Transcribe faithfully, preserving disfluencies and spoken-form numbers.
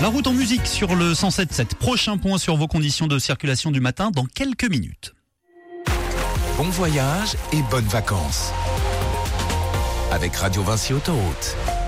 La route en musique sur le cent sept virgule sept. Prochain point sur vos conditions de circulation du matin dans quelques minutes. Bon voyage et bonnes vacances avec Radio Vinci Autoroute.